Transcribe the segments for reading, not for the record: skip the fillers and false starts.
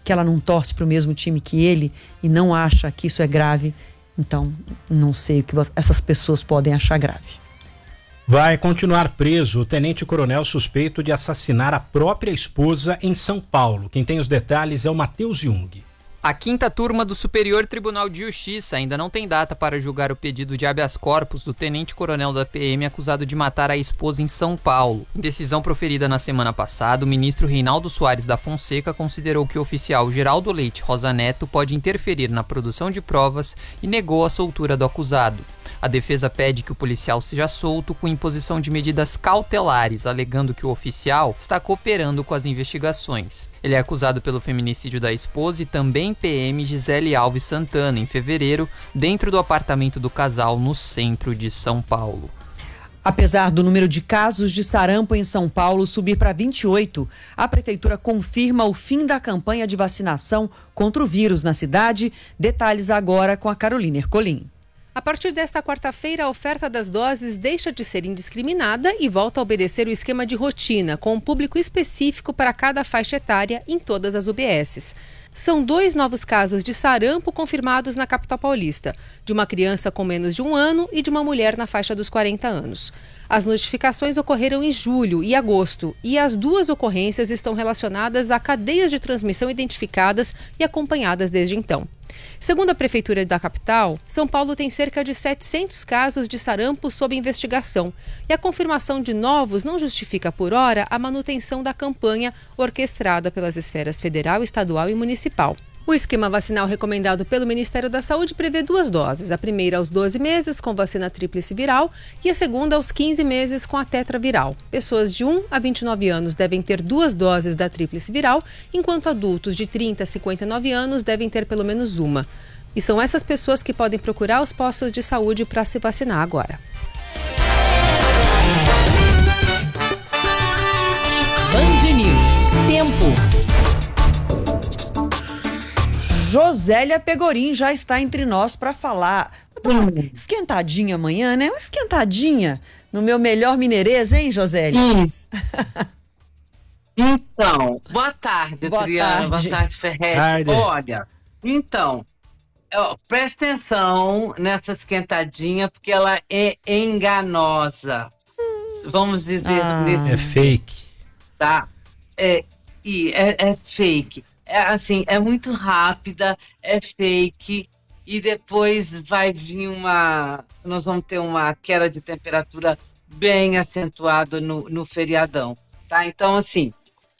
porque ela não torce para o mesmo time que ele e não acha que isso é grave. Então, não sei o que essas pessoas podem achar grave. Vai continuar preso o tenente-coronel suspeito de assassinar a própria esposa em São Paulo. Quem tem os detalhes é o Matheus Jung. A 5ª turma do Superior Tribunal de Justiça ainda não tem data para julgar o pedido de habeas corpus do tenente-coronel da PM acusado de matar a esposa em São Paulo. Em decisão proferida na semana passada, o ministro Reinaldo Soares da Fonseca considerou que o oficial Geraldo Leite Rosa Neto pode interferir na produção de provas e negou a soltura do acusado. A defesa pede que o policial seja solto com imposição de medidas cautelares, alegando que o oficial está cooperando com as investigações. Ele é acusado pelo feminicídio da esposa e também PM Gisele Alves Santana, em fevereiro, dentro do apartamento do casal no centro de São Paulo. Apesar do número de casos de sarampo em São Paulo subir para 28, a prefeitura confirma o fim da campanha de vacinação contra o vírus na cidade. Detalhes agora com a Carolina Ercolim. A partir desta quarta-feira, a oferta das doses deixa de ser indiscriminada e volta a obedecer o esquema de rotina, com um público específico para cada faixa etária em todas as UBSs. São 2 novos casos de sarampo confirmados na capital paulista, de uma criança com menos de 1 ano e de uma mulher na faixa dos 40 anos. As notificações ocorreram em julho e agosto, e as 2 ocorrências estão relacionadas a cadeias de transmissão identificadas e acompanhadas desde então. Segundo a Prefeitura da capital, São Paulo tem cerca de 700 casos de sarampo sob investigação, e a confirmação de novos não justifica, por hora, a manutenção da campanha orquestrada pelas esferas federal, estadual e municipal. O esquema vacinal recomendado pelo Ministério da Saúde prevê 2 doses, a primeira aos 12 meses com vacina tríplice viral e a segunda aos 15 meses com a tetraviral. Pessoas de 1 a 29 anos devem ter 2 doses da tríplice viral, enquanto adultos de 30 a 59 anos devem ter pelo menos uma. E são essas pessoas que podem procurar os postos de saúde para se vacinar agora. Band News. Tempo. Josélia Pegorim já está entre nós para falar. Uma esquentadinha amanhã, né? Uma esquentadinha no meu melhor mineirês, hein, Josélia? Isso. Então, boa tarde, Adriana. Boa tarde, Ferretti. Olha, então, presta atenção nessa esquentadinha, porque ela é enganosa. Vamos dizer é fake. Tá? É fake. É muito rápida, é fake, e depois vai vir nós vamos ter uma queda de temperatura bem acentuada no feriadão, tá? Então, assim,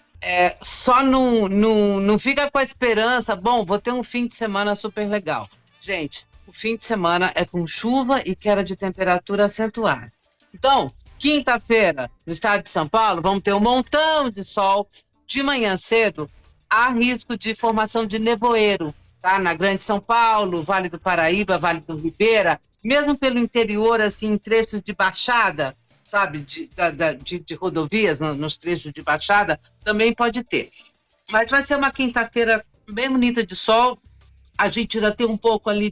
só não fica com a esperança, bom, vou ter um fim de semana super legal. Gente, o fim de semana é com chuva e queda de temperatura acentuada. Então, quinta-feira, no estado de São Paulo, vamos ter um montão de sol. De manhã cedo, há risco de formação de nevoeiro, tá? Na Grande São Paulo, Vale do Paraíba, Vale do Ribeira, mesmo pelo interior, assim, em trechos de baixada, sabe, de rodovias, nos trechos de baixada, também pode ter. Mas vai ser uma quinta-feira bem bonita de sol. A gente ainda tem um pouco ali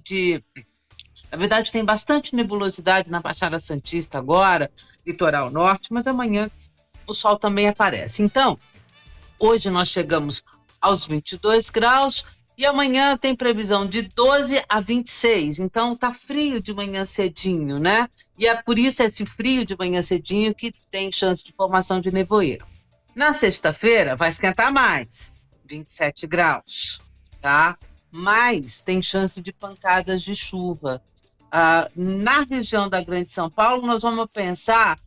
na verdade, tem bastante nebulosidade na Baixada Santista agora, litoral norte, mas amanhã o sol também aparece. Então, hoje nós chegamos aos 22 graus e amanhã tem previsão de 12 a 26. Então tá frio de manhã cedinho, né? E é por isso esse frio de manhã cedinho que tem chance de formação de nevoeiro. Na sexta-feira vai esquentar mais, 27 graus, tá? Mas tem chance de pancadas de chuva. Na região da Grande São Paulo, nós vamos pensar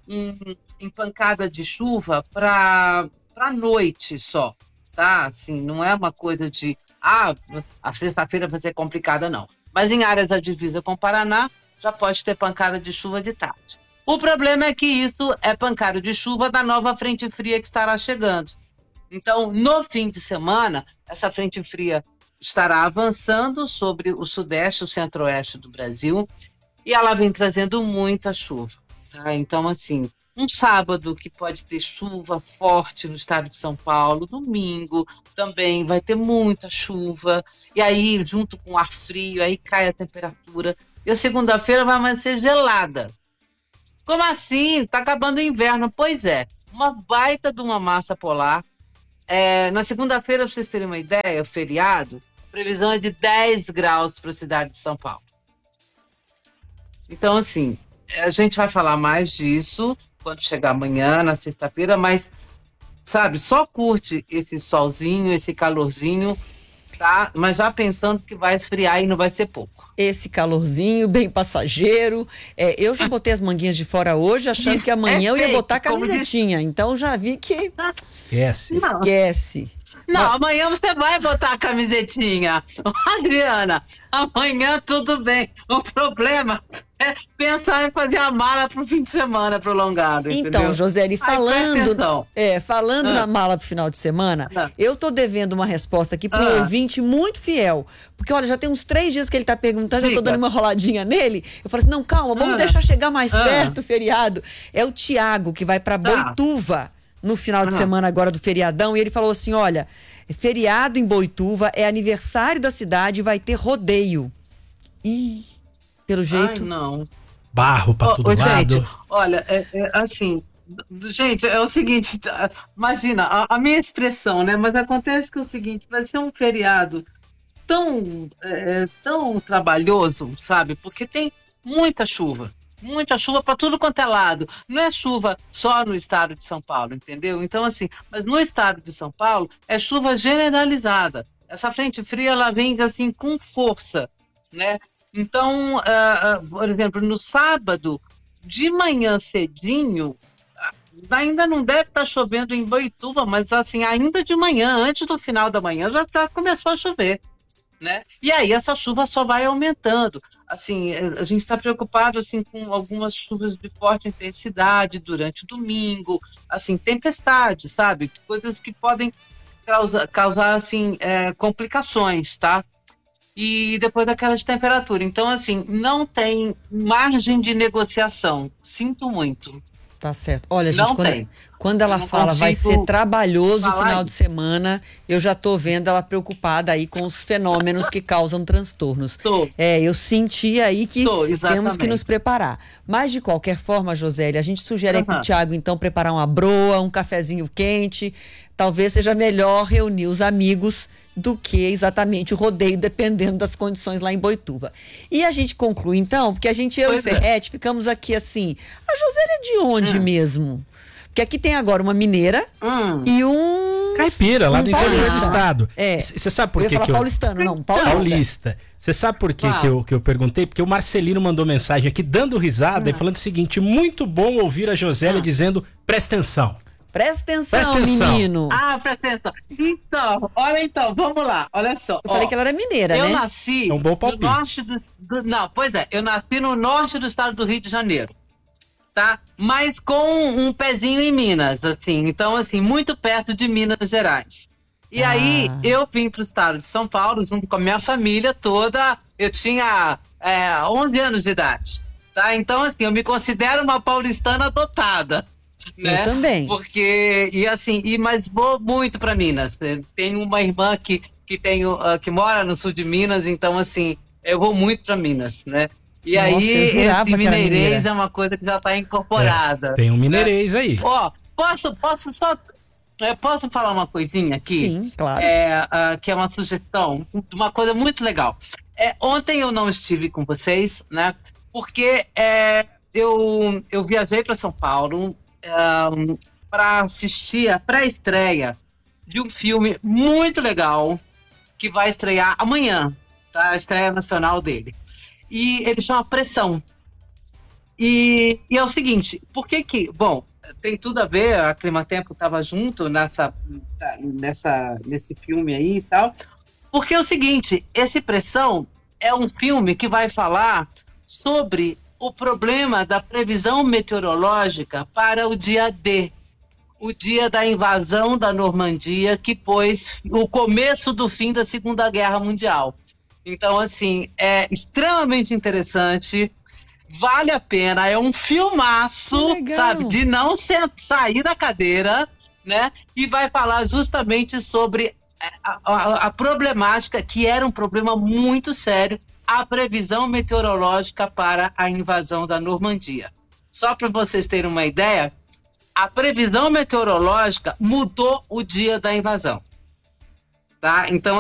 em pancada de chuva para noite só, tá? Assim, não é uma coisa de, a sexta-feira vai ser complicada, não. Mas em áreas da divisa com o Paraná, já pode ter pancada de chuva de tarde. O problema é que isso é pancada de chuva da nova frente fria que estará chegando. Então, no fim de semana, essa frente fria estará avançando sobre o sudeste, o centro-oeste do Brasil, e ela vem trazendo muita chuva, tá? Então, assim, um sábado que pode ter chuva forte no estado de São Paulo, domingo também vai ter muita chuva, e aí, junto com o ar frio, aí cai a temperatura, e a segunda-feira vai amanhecer gelada. Como assim? Tá acabando o inverno? Pois é, uma baita de uma massa polar Na segunda-feira, pra vocês terem uma ideia, feriado, a previsão é de 10 graus para a cidade de São Paulo. Então, assim, a gente vai falar mais disso quando chegar amanhã, na sexta-feira, mas, sabe, só curte esse solzinho, esse calorzinho, tá? Mas já pensando que vai esfriar e não vai ser pouco. Esse calorzinho bem passageiro. Eu já botei as manguinhas de fora hoje, achando que amanhã eu ia botar a camisetinha. Então já vi que... Esquece. Não, amanhã você vai botar a camisetinha. Adriana, amanhã tudo bem. O problema é pensar em fazer a mala pro fim de semana prolongado, entendeu? Então, Joséli, falando na mala pro final de semana, eu tô devendo uma resposta aqui pro ouvinte muito fiel. Porque, olha, já tem uns 3 dias que ele tá perguntando, eu tô dando uma roladinha nele. Eu falei assim, não, calma, vamos deixar chegar mais perto o feriado. É o Tiago, que vai pra Boituva no final de semana agora do feriadão, e ele falou assim, olha, feriado em Boituva, é aniversário da cidade e vai ter rodeio. E, pelo jeito... Ai, não. Barro pra todo lado. Gente, olha, assim, gente, é o seguinte, imagina, a minha expressão, né, mas acontece que é o seguinte, vai ser um feriado tão trabalhoso, sabe, porque tem muita chuva para tudo quanto é lado. Não é chuva só no estado de São Paulo, entendeu? Então, assim, mas no estado de São Paulo é chuva generalizada. Essa frente fria, ela vem, assim, com força, né? Então, por exemplo, no sábado, de manhã cedinho, ainda não deve estar chovendo em Boituva, mas, assim, ainda de manhã, antes do final da manhã, já começou a chover. Né? E aí essa chuva só vai aumentando. Assim, a gente está preocupado assim, com algumas chuvas de forte intensidade durante o domingo, assim, tempestade, sabe? Coisas que podem causar assim, complicações, tá? E depois da queda de temperatura. Então, assim, não tem margem de negociação. Sinto muito. Tá certo. Olha, gente, quando ela fala vai ser trabalhoso o final de semana, eu já tô vendo ela preocupada aí com os fenômenos que causam transtornos. Eu senti aí que temos que nos preparar. Mas, de qualquer forma, Josélia, a gente sugere aí pro Thiago, então, preparar uma broa, um cafezinho quente. Talvez seja melhor reunir os amigos do que exatamente o rodeio, dependendo das condições lá em Boituva. E a gente conclui, então, porque eu e Ferretti ficamos aqui assim, a Josélia é de onde mesmo? Porque aqui tem agora uma mineira e um... Caipira, lá do interior do estado. Você sabe por que paulistano, não, paulista. Você sabe por que eu perguntei? Porque o Marcelino mandou mensagem aqui, dando risada e falando o seguinte, muito bom ouvir a Josélia dizendo, presta atenção. Presta atenção, menino. Presta atenção. Então, vamos lá, olha só. Eu falei que ela era mineira, né? Eu nasci no norte eu nasci no norte do estado do Rio de Janeiro, tá? Mas com um pezinho em Minas, assim. Então, assim, muito perto de Minas Gerais. E aí, eu vim pro estado de São Paulo, junto com a minha família toda. Eu tinha 11 anos de idade, tá? Então, assim, eu me considero uma paulistana adotada. Né? Eu também. Porque, mas vou muito para Minas. Tenho uma irmã que mora no sul de Minas, então, assim, eu vou muito para Minas, né? E aí, esse mineirês é uma coisa que já está incorporada. Tem um mineirês aí. Posso falar uma coisinha aqui? Sim, claro. Que é uma sugestão, uma coisa muito legal. Ontem eu não estive com vocês, né? Porque eu viajei para São Paulo para assistir a pré-estreia de um filme muito legal que vai estrear amanhã, tá? A estreia nacional dele. E ele chama Pressão. E é o seguinte, por que bom, tem tudo a ver, a Climatempo estava junto nesse filme aí e tal, porque é o seguinte, esse Pressão é um filme que vai falar sobre o problema da previsão meteorológica para o dia D, o dia da invasão da Normandia, que pôs o começo do fim da Segunda Guerra Mundial. Então, assim, é extremamente interessante, vale a pena, é um filmaço, sabe, de não sair da cadeira, né? E vai falar justamente sobre a problemática, que era um problema muito sério, a previsão meteorológica para a invasão da Normandia. Só para vocês terem uma ideia, a previsão meteorológica mudou o dia da invasão. Tá? Então,